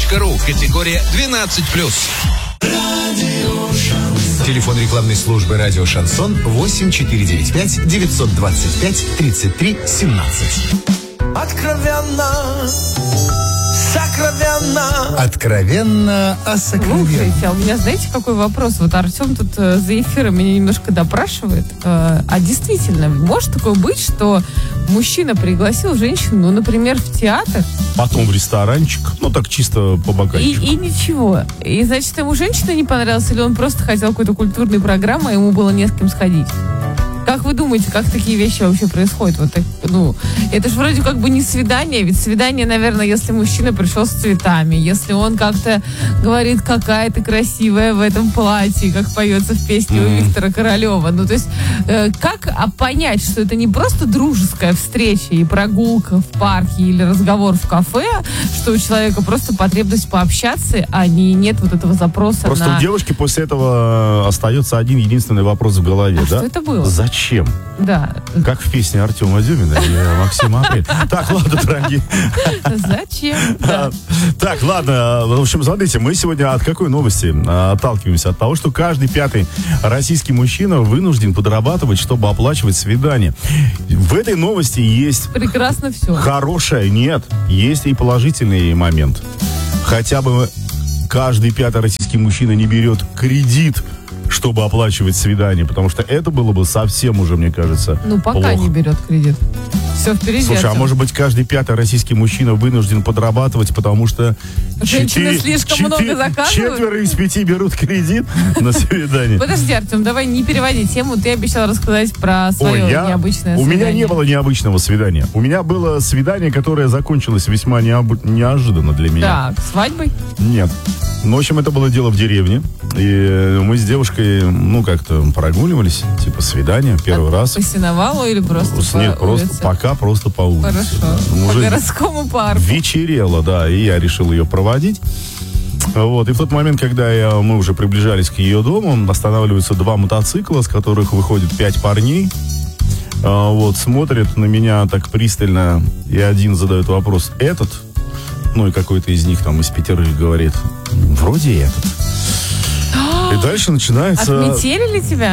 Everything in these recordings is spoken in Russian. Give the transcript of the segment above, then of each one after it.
kp.ru. Категория 12+. Телефон рекламной службы «Радио Шансон» 8495-925-33-17. Откровенно, сокровенно. Откровенно о сокровенном. Слушайте, а у меня, знаете, какой вопрос? Вот Артем тут за эфиром меня немножко допрашивает. А действительно, может такое быть, что мужчина пригласил женщину, ну, например, в театр? Потом в ресторанчик, ну так чисто по бокальчику. И ничего. И, значит, ему женщина не понравилась, или он просто хотел какой-то культурной программы, а ему было не с кем сходить? Как вы думаете, как такие вещи вообще происходят? Вот, ну, это же вроде как бы не свидание, ведь свидание, наверное, если мужчина пришел с цветами, если он как-то говорит, какая ты красивая в этом платье, как поется в песне у Виктора Королева. Ну, то есть, как понять, что это не просто дружеская встреча и прогулка в парке или разговор в кафе, что у человека просто потребность пообщаться, а нет вот этого запроса просто у девушки после этого остается один единственный вопрос в голове, да? Что это было? Зачем? Да. Как в песне Артема Дюмина и Максима Апрель. Так, ладно, дорогие. Зачем? Да. Так, ладно. В общем, смотрите, мы сегодня от какой новости отталкиваемся? От того, что каждый пятый российский мужчина вынужден подрабатывать, чтобы оплачивать свидание. В этой новости есть... Прекрасно все. Хорошее. Нет. Есть и положительный момент. Хотя бы каждый пятый российский мужчина не берет кредит, чтобы оплачивать свидание, потому что это было бы совсем уже, мне кажется, ну, пока плохо. Не берет кредит. Все впереди. Слушай, а может быть каждый пятый российский мужчина вынужден подрабатывать, потому что женщины слишком много заказывают? 4 из 5 берут кредит на свидание. Подожди, Артем, давай не переводи тему. Ты обещал рассказать про свое необычное свидание. У меня не было необычного свидания. У меня было свидание, которое закончилось весьма неожиданно для меня. Так, свадьбой? Нет. Ну, в общем, это было дело в деревне. И мы с девушкой, ну, как-то прогуливались, типа свидание, первый раз. По сеновалу или просто Нет, по улице? Просто по улице. Хорошо. Уже по городскому парку. Вечерело, да, и я решил ее проводить. Вот, и в тот момент, когда мы уже приближались к ее дому, останавливаются 2 мотоцикла, с которых выходит 5 парней. Вот, смотрят на меня так пристально, и один задает вопрос: этот? Ну, и какой-то из них там из 5 говорит: вроде этот. И дальше начинается... Отметили тебя?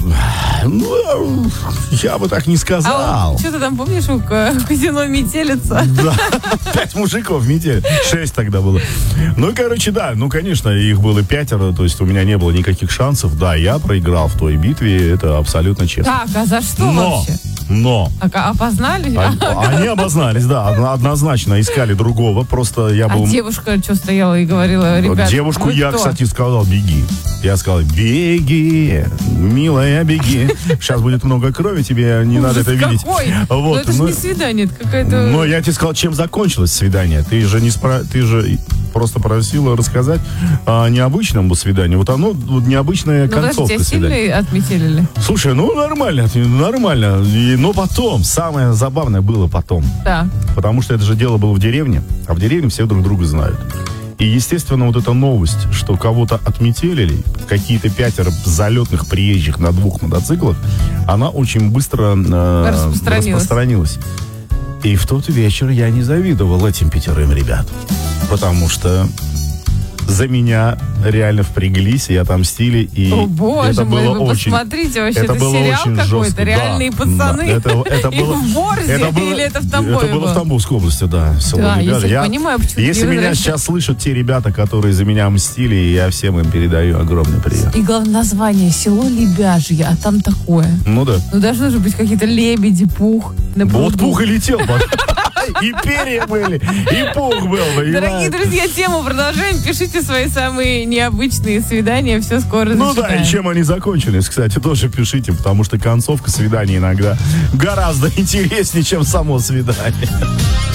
Ну, я бы так не сказал. А что ты там помнишь, у казино метелица? Да, 5 мужиков метели. 6 тогда было. Ну, короче, да, ну, конечно, их было 5, то есть у меня не было никаких шансов. Да, я проиграл в той битве, это абсолютно честно. Так, а за что вообще? Но. Опознали? Они обознались, да, однозначно искали другого, просто я был... А девушка что стояла и говорила: ребят, девушку я, кто? кстати, сказал: беги. Я сказал: беги, милая, беги. Сейчас будет много крови, тебе не надо это видеть. Какой? Вот, это же не свидание, это какая-то... Но я тебе сказал, чем закончилось свидание. Ты же просто просила рассказать о необычном свидании. Вот оно, необычная концовка свидания. Сильно отметили? Слушай, ну нормально. Но потом, самое забавное было потом. Да. Потому что это же дело было в деревне, а в деревне все друг друга знают. И, естественно, вот эта новость, что кого-то отметелили, какие-то 5 залетных приезжих на 2 мотоциклах, она очень быстро распространилась. И в тот вечер я не завидовал этим 5 ребятам, потому что за меня реально впряглись и отомстили. И о, боже это мой, было вы очень, посмотрите, вообще, это было сериал очень какой-то, жестко. реальные пацаны. Это и было, в Борзе, или это в Тамбове Это было в Тамбовской области, да. Да, я понимаю, почему. Если меня сейчас слышат те ребята, которые за меня мстили, я всем им передаю огромный привет. И главное название: село Лебяжье, а там такое. Ну да. Ну должны же быть какие-то лебеди, пух. Вот пух и летел. И перья были, и пух был. Дорогие друзья, тему продолжаем. Пишите свои самые необычные свидания. Все скоро Ну зачитаем. да, и чем они закончились, кстати, тоже пишите, потому что концовка свидания иногда гораздо интереснее, чем само свидание.